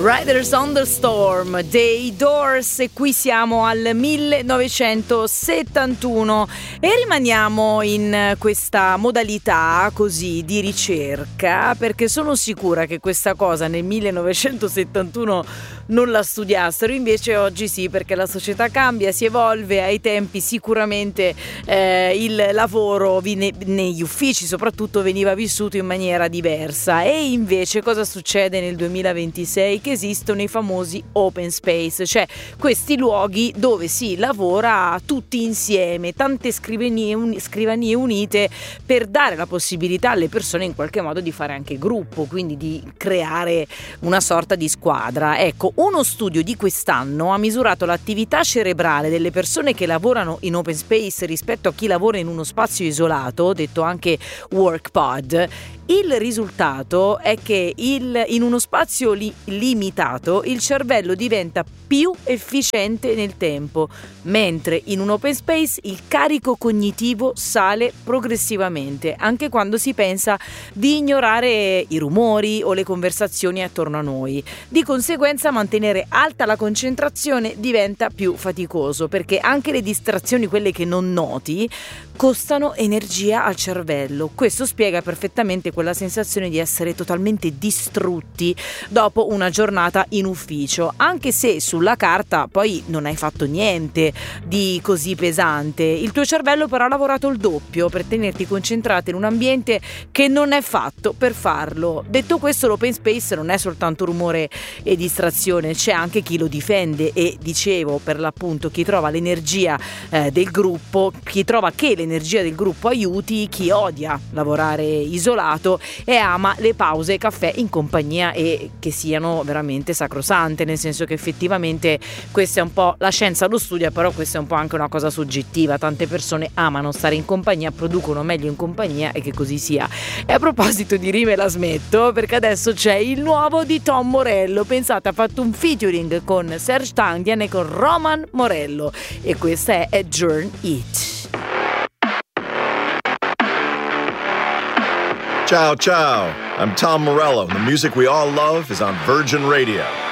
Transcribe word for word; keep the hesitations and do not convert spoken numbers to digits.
Riders on the Storm dei Doors, e qui siamo al millenovecentosettantuno e rimaniamo in questa modalità così di ricerca, perché sono sicura che questa cosa nel millenovecentosettantuno non la studiassero, invece oggi sì, perché la società cambia, si evolve. Ai tempi sicuramente eh, il lavoro vine, negli uffici soprattutto veniva vissuto in maniera diversa, e invece cosa succede nel duemilaventisei? Che esistono i famosi open space, cioè questi luoghi dove si lavora tutti insieme, tante scrivanie, un, scrivanie unite, per dare la possibilità alle persone in qualche modo di fare anche gruppo, quindi di creare una sorta di squadra. Ecco, uno studio di quest'anno ha misurato l'attività cerebrale delle persone che lavorano in open space rispetto a chi lavora in uno spazio isolato, detto anche workpod. Il risultato è che il, in uno spazio li, limitato il cervello diventa più efficiente nel tempo, mentre in un open space il carico cognitivo sale progressivamente, anche quando si pensa di ignorare i rumori o le conversazioni attorno a noi. Di conseguenza mantenere alta la concentrazione diventa più faticoso, perché anche le distrazioni, quelle che non noti, costano energia al cervello. Questo spiega perfettamente quella sensazione di essere totalmente distrutti dopo una giornata in ufficio, anche se sulla carta poi non hai fatto niente di così pesante. Il tuo cervello però ha lavorato il doppio per tenerti concentrato in un ambiente che non è fatto per farlo. Detto questo, l'open space non è soltanto rumore e distrazione, c'è anche chi lo difende, e dicevo, per l'appunto, chi trova l'energia eh, del gruppo, chi trova che l'energia del gruppo aiuti chi odia lavorare isolato e ama le pause caffè in compagnia, e che siano veramente sacrosante, nel senso che effettivamente questa è un po' la scienza lo studia, però questa è un po' anche una cosa soggettiva. Tante persone amano stare in compagnia, producono meglio in compagnia, e che così sia. E a proposito di rime la smetto, perché adesso c'è il nuovo di Tom Morello. Pensate, ha fatto un featuring con Serge Tankian e con Roman Morello, e questa è Adjourn It. Ciao, ciao. I'm Tom Morello. The music we all love is on Virgin Radio.